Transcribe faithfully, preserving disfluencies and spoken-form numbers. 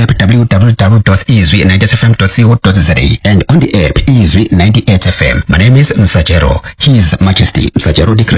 w w w dot izwi ninety s f m dot co dot z a and on the app Izwi ninety-eight F M. My name is Msajero, His Majesty Msajero the Great.